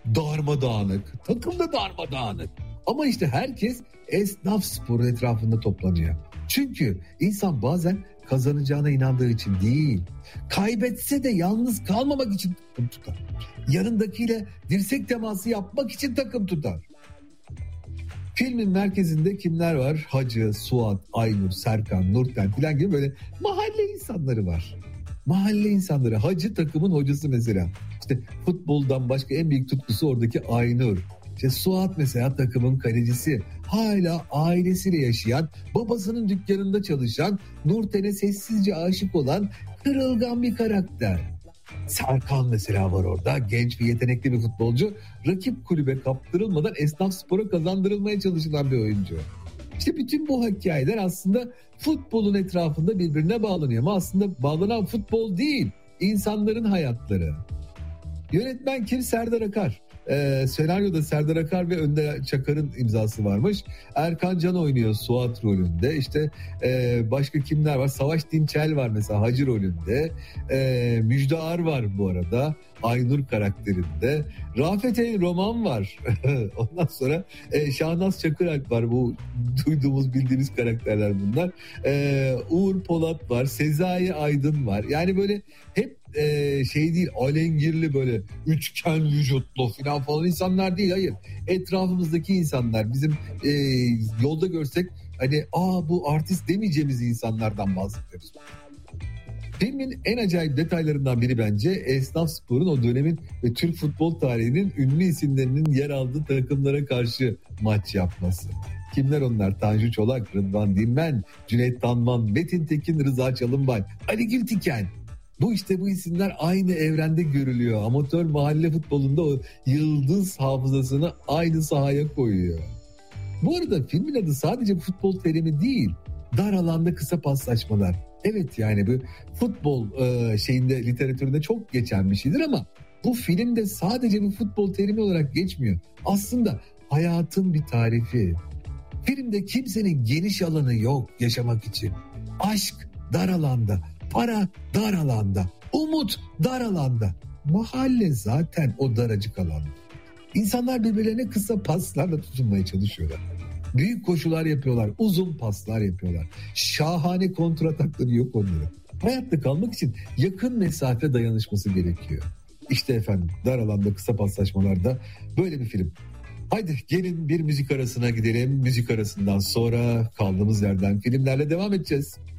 darmadağınık. Takım da darmadağınık. Ama işte herkes esnaf sporu etrafında toplanıyor. Çünkü insan bazen kazanacağına inandığı için değil, kaybetse de yalnız kalmamak için takım tutar. Yanındakiyle dirsek teması yapmak için takım tutar. Filmin merkezinde kimler var? Hacı, Suat, Aynur, Serkan, Nurten falan gibi böyle mahalle insanları var. Mahalle insanları. Hacı takımın hocası mesela. İşte futboldan başka en büyük tutkusu oradaki Aynur. İşte Suat mesela takımın kalecisi. Hala ailesiyle yaşayan, babasının dükkanında çalışan, Nurten'e sessizce aşık olan kırılgan bir karakter. Serkan mesela var orada, genç ve yetenekli bir futbolcu. Rakip kulübe kaptırılmadan esnaf spora kazandırılmaya çalışılan bir oyuncu. İşte bütün bu hikayeler aslında futbolun etrafında birbirine bağlanıyor. Ama aslında bağlanan futbol değil, insanların hayatları. Yönetmen kim? Serdar Akar. Senaryoda Serdar Akar ve Önder Çakar'ın imzası varmış. Erkan Can oynuyor Suat rolünde. İşte başka kimler var? Savaş Dinçel var mesela Hacı rolünde. Müjde Ar var bu arada Aynur karakterinde. Rafet El Roman var. Ondan sonra Şahnaz Çakıralp var. Bu duyduğumuz bildiğimiz karakterler bunlar. Uğur Polat var. Sezai Aydın var. Yani böyle hep şey değil, alengirli böyle üçgen vücutlu falan insanlar değil, hayır. Etrafımızdaki insanlar, bizim yolda görsek hani bu artist demeyeceğimiz insanlardan bahsediyoruz. Filmin en acayip detaylarından biri bence esnaf sporun o dönemin ve Türk futbol tarihinin ünlü isimlerinin yer aldığı takımlara karşı maç yapması. Kimler onlar? Tanju Çolak, Rıdvan Dilmen, Cüneyt Tanman, Metin Tekin, Rıza Çalınbay, Ali Gültiken. Bu isimler aynı evrende görülüyor. Amatör mahalle futbolunda o yıldız hafızasını aynı sahaya koyuyor. Bu arada filmin adı sadece futbol terimi değil. Dar alanda kısa paslaşmalar. Evet, yani bu futbol şeyinde, literatüründe çok geçen bir şeydir ama bu filmde sadece bir futbol terimi olarak geçmiyor. Aslında hayatın bir tarifi. Filmde kimsenin geniş alanı yok yaşamak için. Aşk dar alanda. Para dar alanda, umut dar alanda. Mahalle zaten o daracık alanda. İnsanlar birbirlerine kısa paslarla tutunmaya çalışıyorlar. Büyük koşular yapıyorlar, uzun paslar yapıyorlar. Şahane kontratakları yok onların. Hayatta kalmak için yakın mesafe dayanışması gerekiyor. İşte efendim, dar alanda kısa paslaşmalarda böyle bir film. Haydi gelin bir müzik arasına gidelim. Müzik arasından sonra kaldığımız yerden filmlerle devam edeceğiz.